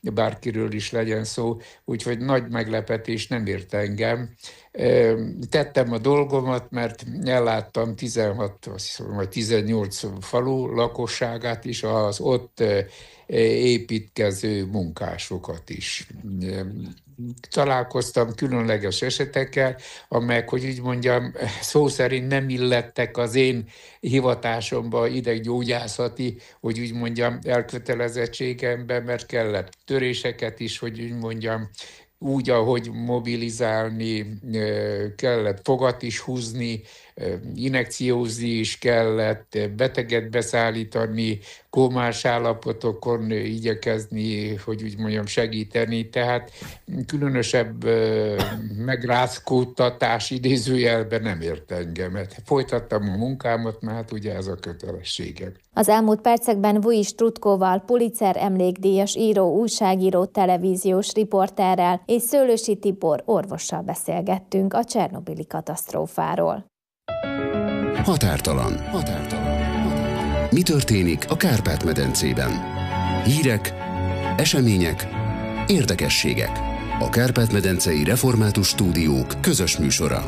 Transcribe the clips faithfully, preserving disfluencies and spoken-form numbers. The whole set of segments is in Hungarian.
bárkiről is legyen szó, úgyhogy nagy meglepetés nem ért engem. Tettem a dolgomat, mert elláttam tizenhat vagy tizennyolc falu lakosságát is, az ott építkező munkásokat is. Találkoztam különleges esetekkel, amelyek, hogy úgy mondjam, szó szerint nem illettek az én hivatásomba, ideggyógyászati, hogy úgy mondjam, elkötelezettségembe, mert kellett töréseket is, hogy úgy mondjam, úgy, ahogy mobilizálni kellett, fogat is húzni, injekciózni is kellett, beteget beszállítani, kómás állapotokon igyekezni, hogy úgy mondjam, segíteni. Tehát különösebb megrázkódtatás idézőjelben nem ért engemet. Folytattam a munkámat, mert hát ugye ez a kötelességem. Az elmúlt percekben Vujics Trutkovval, Pulitzer emlékdíjas író, újságíró, televíziós riporterrel és Szőlősi Tibor orvossal beszélgettünk a csernobili katasztrófáról. Határtalan. Határtalan. Mi történik a Kárpát-medencében? Hírek, események, érdekességek. A Kárpát-medencei Református Stúdiók közös műsora.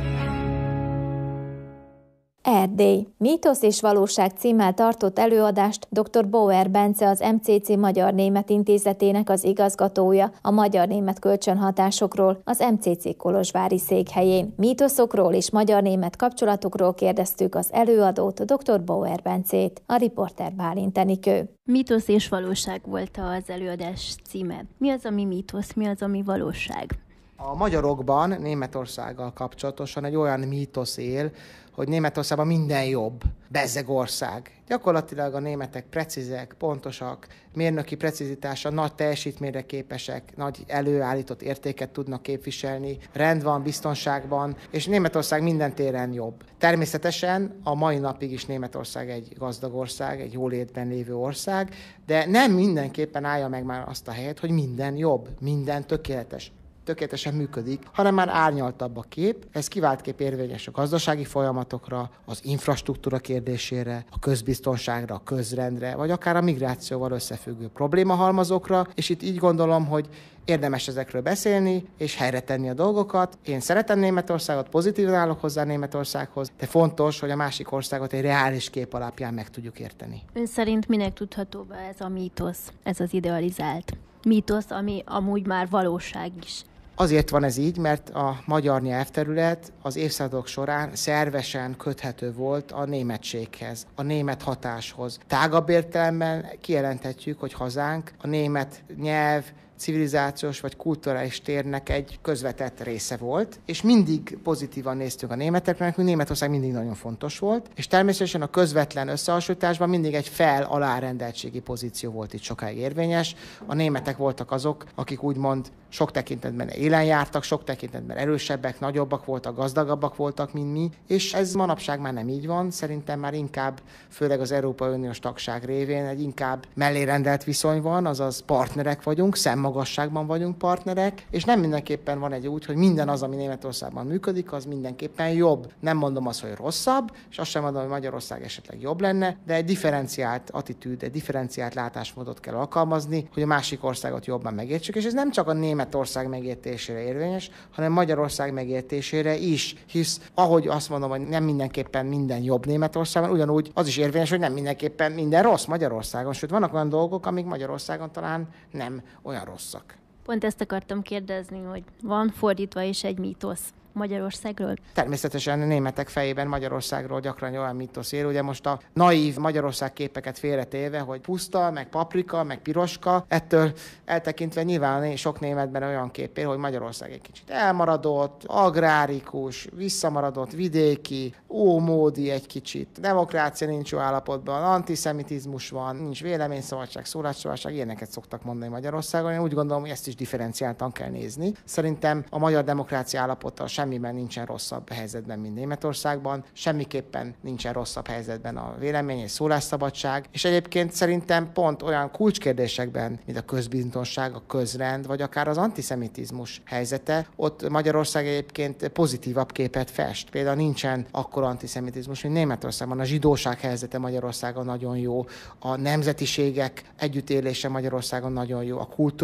Erdély. Mítosz és valóság címmel tartott előadást dr. Bauer Bence, az em cé cé Magyar-Német Intézetének az igazgatója a magyar-német kölcsönhatásokról az em cé cé kolozsvári székhelyén. Mítoszokról és magyar-német kapcsolatokról kérdeztük az előadót, dr. Bauer Bencét, a riporter Bálint Enikő. Mítosz és valóság volt az előadás címe. Mi az, ami mítosz, mi az, ami valóság? A magyarokban Németországgal kapcsolatosan egy olyan mítosz él, hogy Németországban minden jobb, bezzeg ország. Gyakorlatilag a németek precízek, pontosak, mérnöki precizitása, nagy teljesítményre képesek, nagy előállított értéket tudnak képviselni, rend van, biztonságban, és Németország minden téren jobb. Természetesen a mai napig is Németország egy gazdag ország, egy jólétben lévő ország, de nem mindenképpen állja meg már azt a helyet, hogy minden jobb, minden tökéletes. tökéletesen működik, hanem már árnyaltabb a kép. Ez kiváltképp érvényes a gazdasági folyamatokra, az infrastruktúra kérdésére, a közbiztonságra, a közrendre, vagy akár a migrációval összefüggő problémahalmazokra, és itt így gondolom, hogy érdemes ezekről beszélni, és helyre tenni a dolgokat. Én szeretem Németországot, pozitívan állok hozzá Németországhoz, de fontos, hogy a másik országot egy reális kép alapján meg tudjuk érteni. Ön szerint minek tudható be ez a mítosz, ez az idealizált mítosz, ami amúgy már valóság is? Azért van ez így, mert a magyar nyelvterület az évszázadok során szervesen köthető volt a németséghez, a német hatáshoz. Tágabb értelemben kijelenthetjük, hogy hazánk a német nyelv, civilizációs vagy kulturális térnek egy közvetett része volt, és mindig pozitívan néztünk a németekre, nekünk Németország mindig nagyon fontos volt, és természetesen a közvetlen összehasonlításban mindig egy fel-alárendeltségi pozíció volt itt sokáig érvényes. A németek voltak azok, akik úgymond sok tekintetben élen jártak, sok tekintetben erősebbek, nagyobbak voltak, gazdagabbak voltak, mint mi, és ez manapság már nem így van, szerintem már inkább, főleg az Európai Uniós tagság révén egy inkább mellérendelt viszony van, azaz partnerek vagyunk, szemmagasságban vagyunk partnerek, és nem mindenképpen van egy úgy, hogy minden az, ami Németországban működik, az mindenképpen jobb. Nem mondom azt, hogy rosszabb, és azt sem mondom, hogy Magyarország esetleg jobb lenne, de egy differenciált attitűd, egy differenciált látásmódot kell alkalmazni, hogy a másik országot jobban megértsük, és ez nem csak a Németország megértésére érvényes, hanem Magyarország megértésére is, hisz ahogy azt mondom, hogy nem mindenképpen minden jobb Németországban, ugyanúgy az is érvényes, hogy nem mindenképpen minden rossz Magyarországon, sőt vannak olyan dolgok, amik Magyarországon talán nem olyan rosszak. Pont ezt akartam kérdezni, hogy van fordítva is egy mítosz Magyarországról? Természetesen a németek fejében Magyarországról gyakran olyan mítosz él. Ugye most a naív Magyarország képeket félretéve, hogy puszta, meg paprika, meg piroska, ettől eltekintve nyilván sok németben olyan kép él, hogy Magyarország egy kicsit elmaradott, agrárikus, visszamaradott, vidéki, ómódi egy kicsit, demokrácia nincs jó állapotban, antiszemitizmus van, nincs véleményszabadság, szólásszabadság, ilyeneket szoktak mondani Magyarországon. Én úgy gondolom, hogy ezt is differenciáltan kell nézni. Szerintem a magyar demokrácia állapota semmiben nincsen rosszabb helyzetben, mint Németországban, semmiképpen nincsen rosszabb helyzetben a vélemény és szólásszabadság, és egyébként szerintem pont olyan kulcskérdésekben, mint a közbiztonság, a közrend, vagy akár az antiszemitizmus helyzete, ott Magyarország egyébként pozitívabb képet fest. Például nincsen akkora antiszemitizmus, mint Németországban. A zsidóság helyzete Magyarországon nagyon jó, a nemzetiségek együttélése Magyarországon nagyon jó, a kultúra